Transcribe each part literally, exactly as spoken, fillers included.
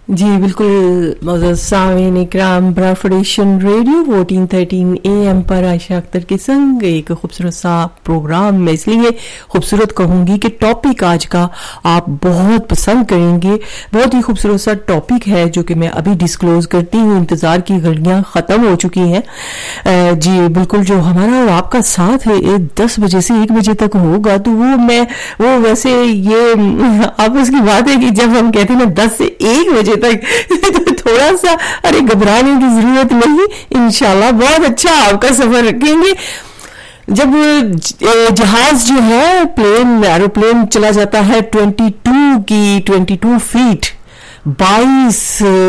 جی بالکل معزز سامعین اکرام، براڈفیشن radio fourteen thirteen A M پر عائشہ اختر کے سنگ ایک خوبصورت سا پروگرام. میں اس لیے خوبصورت کہوں گی کہ ٹاپک آج کا آپ بہت پسند کریں گے. بہت ہی خوبصورت سا ٹاپک ہے جو کہ میں ابھی ڈسکلوز کرتی ہوں. انتظار کی گھڑیاں ختم ہو چکی ہیں. جی بالکل، جو ہمارا اور آپ کا ساتھ ہے دس بجے سے ایک بجے تک ہوگا، تو وہ میں وہ ویسے یہ آپس کی بات ہے کہ جب ہم کہتے ہیں نا دس سے ایک بجے تک تو تھوڑا سا ارے گھبرانے کی ضرورت نہیں. انشاءاللہ بہت اچھا آپ کا سفر رکھیں گے. جب جہاز جو ہے پلین ایروپلین چلا جاتا ہے ٹوینٹی ٹو کی ٹوینٹی ٹو فیٹ بائیس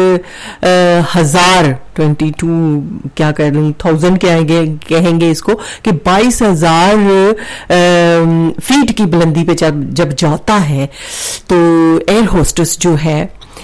ہزار ٹوینٹی ٹو کیا کہہ لوں تھاؤزینڈ کہیں گے اس کو کہ بائیس ہزار فیٹ کی بلندی پہ جب جب جاتا ہے تو ایئر ہوسٹس جو ہے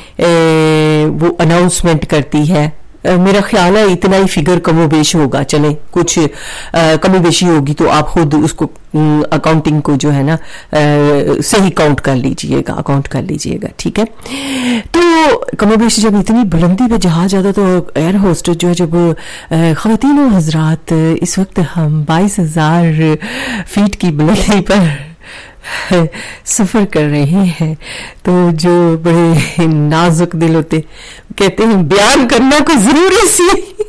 وہ اناؤنسمنٹ کرتی ہے. میرا خیال ہے اتنا ہی فگر کم و بیش ہوگا، چلیں کچھ کمی بیشی ہوگی تو آپ خود اس کو اکاؤنٹنگ کو جو ہے نا صحیح کاؤنٹ کر لیجئے گا اکاؤنٹ کر لیجئے گا ٹھیک ہے. تو کم و بیش جب اتنی بلندی پہ جہاز جاتا تو ایئر ہوسٹس جو ہے جب خواتین و حضرات اس وقت ہم بائیس ہزار فیٹ کی بلندی پر سفر کر رہے ہیں تو جو بڑے نازک دل ہوتے کہتے ہیں بیان کرنا کوئی ضروری سی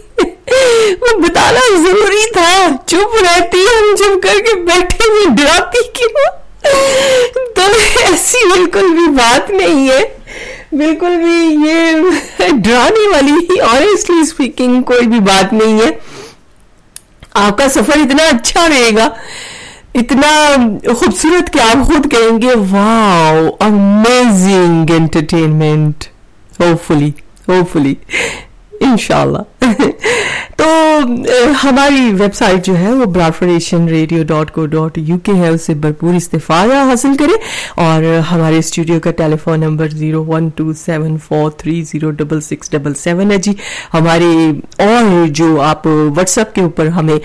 وہ بتانا ضروری تھا. چپ رہتی ہم چپ کر کے بیٹھے میں ڈراتی کیوں؟ تو ایسی بالکل بھی بات نہیں ہے، بالکل بھی یہ ڈرانے والی آنیسٹلی اسپیکنگ کوئی بھی بات نہیں ہے. آپ کا سفر اتنا اچھا رہے گا، اتنا خوبصورت کہ آپ خود کہیں گے واو امیزنگ انٹرٹینمنٹ، ہوپفلی ہوپفلی انشاءاللہ. تو ہماری ویب سائٹ جو ہے وہ براڈفیشن ریڈیو ڈاٹ کو ڈاٹ یو کے ہے، اس سے بھرپور استفادہ حاصل کریں. اور ہمارے اسٹوڈیو کا ٹیلی phone number zero one to seven four three zero double six double seven ہے. جی ہمارے اور جو آپ واٹس ایپ کے اوپر ہمیں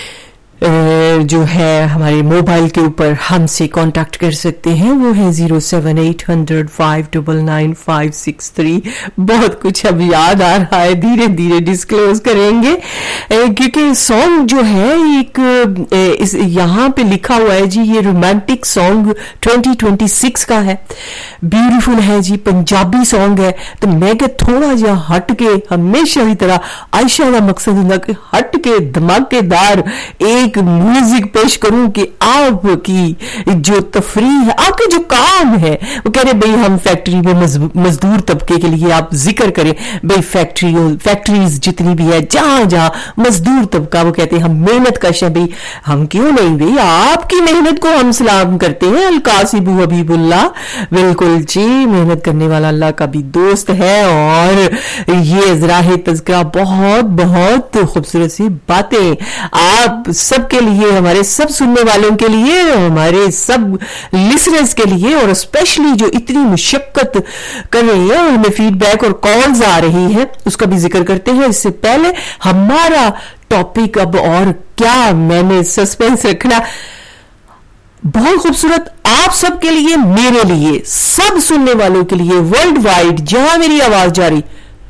جو ہے ہمارے موبائل کے اوپر ہم سے کانٹیکٹ کر سکتے ہیں وہ ہے zero seven eight hundred five double nine five six three. بہت کچھ اب یاد آ رہا ہے، دھیرے دھیرے ڈسکلوز کریں گے کیونکہ سانگ جو ہے ایک یہاں پہ لکھا ہوا ہے جی یہ romantic song twenty twenty six کا ہے، بیوٹیفل ہے جی، پنجابی سانگ ہے. تو میں کہ تھوڑا جہا ہٹ کے ہمیشہ کی طرح عائشہ کا مقصد ہوتا کہ ہٹ کے دھماکے دار ایک میوزک پیش کروں کہ آپ کی جو تفریح ہے، آپ کا جو کام ہے، وہ کہہ رہے بھئی ہم فیکٹری میں مزدور طبقے کے لیے آپ ذکر کریں بھئی فیکٹری فیکٹریز جتنی بھی ہے جہاں جہاں مزدور طبقہ وہ کہتے ہیں ہم محنت کش ہیں، بھئی ہم کیوں نہیں، بھئی آپ کی محنت کو ہم سلام کرتے ہیں. القاسب حبیب اللہ، بالکل جی محنت کرنے والا اللہ کا بھی دوست ہے. اور یہ ذراہ تذکرہ بہت بہت خوبصورت سی باتیں آپ سب کے لیے، ہمارے سب سننے والوں کے لیے، ہمارے سب لسنرز کے لیے، اور اسپیشلی جو اتنی مشقت کر رہی ہیں اور ہمیں فیڈ بیک اور کالز آ رہی ہیں اس کا بھی ذکر کرتے ہیں. اس سے پہلے ہمارا ٹاپک اب اور کیا میں نے سسپینس رکھنا، بہت خوبصورت آپ سب کے لیے، میرے لیے، سب سننے والوں کے لیے ورلڈ وائڈ جہاں میری آواز جاری،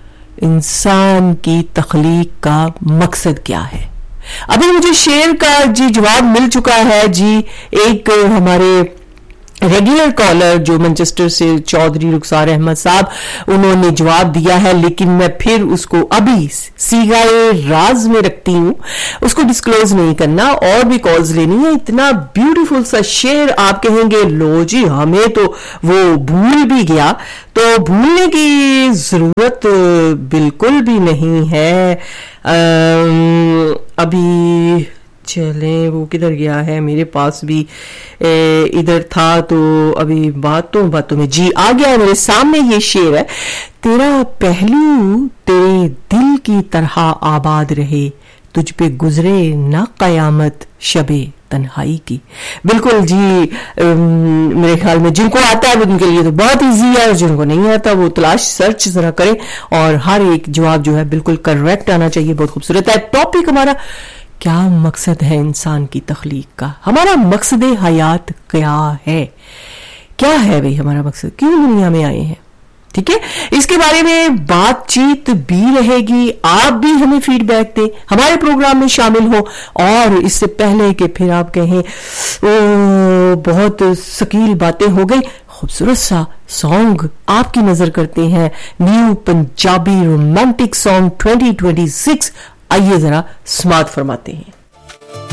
انسان کی تخلیق کا مقصد کیا ہے. ابھی مجھے شعر کا جی جواب مل چکا ہے جی. ایک ہمارے ریگولر کالر جو مانچسٹر سے چودھری رخسار احمد صاحب انہوں نے جواب دیا ہے، لیکن میں پھر اس کو ابھی سیغائے راز میں رکھتی ہوں، اس کو ڈسکلوز نہیں کرنا، اور بھی کالز لینی ہے. اتنا بیوٹیفل سا شعر آپ کہیں گے لو جی ہمیں تو وہ بھول بھی گیا، تو بھولنے کی ضرورت بالکل بھی نہیں ہے. ابھی چلیں وہ کدھر گیا ہے، میرے پاس بھی ادھر تھا تو ابھی باتوں باتوں میں جی آ گیا ہے میرے سامنے. یہ شعر ہے، تیرا پہلو تیرے دل کی طرح آباد رہے، تجھ پہ گزرے نہ قیامت شب تنہائی کی. بالکل جی میرے خیال میں جن کو آتا ہے ان کے لیے تو بہت ایزی ہے، اور جن کو نہیں آتا وہ تلاش سرچ ذرا کریں، اور ہر ایک جواب جو ہے بالکل کریکٹ آنا چاہیے. بہت خوبصورت ہے ٹاپک ہمارا، کیا مقصد ہے انسان کی تخلیق کا، ہمارا مقصد حیات کیا ہے، کیا ہے بھئی ہمارا مقصد، کیوں دنیا میں آئے ہیں. ٹھیک ہے. اس کے بارے میں بات چیت بھی رہے گی. آپ بھی ہمیں فیڈ بیک دیں, ہمارے پروگرام میں شامل ہو. اور اس سے پہلے کہ پھر آپ کہیں او بہت ثقیل باتیں ہو گئی, خوبصورت سا سانگ آپ کی نظر کرتے ہیں, new Punjabi romantic song twenty twenty six. آئیے ذرا سماعت فرماتے ہیں.